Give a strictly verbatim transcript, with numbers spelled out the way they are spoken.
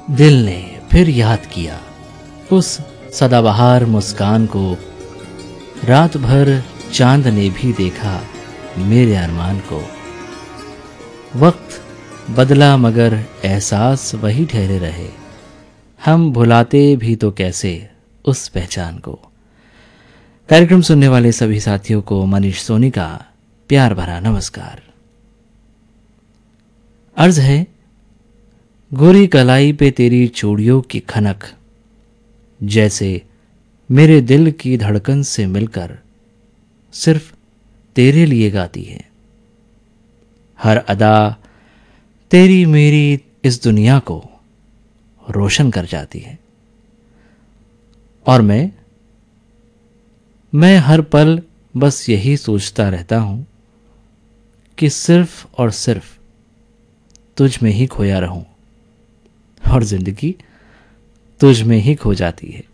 दिल ने फिर याद किया उस सदाबहार मुस्कान को। रात भर चांद ने भी देखा मेरे अरमान को। वक्त बदला मगर एहसास वही ठहरे रहे, हम भुलाते भी तो कैसे उस पहचान को। कार्यक्रम सुनने वाले सभी साथियों को मनीष सोनी का प्यार भरा नमस्कार। अर्ज है, गोरी कलाई पे तेरी चूड़ियों की खनक जैसे मेरे दिल की धड़कन से मिलकर सिर्फ तेरे लिए गाती है। हर अदा तेरी मेरी इस दुनिया को रोशन कर जाती है। और मैं मैं हर पल बस यही सोचता रहता हूं कि सिर्फ और सिर्फ तुझ में ही खोया रहूं और जिंदगी तुझ में ही खो जाती है।